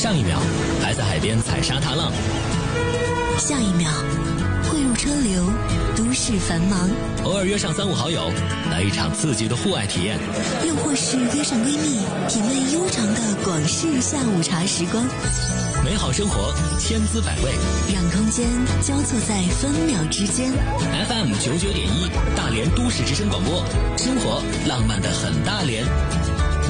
上一秒还在海边踩沙踏浪， 下一秒汇入车流，都市繁忙。 偶尔约上3、5好友，来一场刺激的户外体验， 又或是约上闺蜜，品味悠长的广式下午茶时光。 美好生活千滋百味， 让空间交错在分秒之间。 FM 99.1大连都市之声广播，生活浪漫的很大连。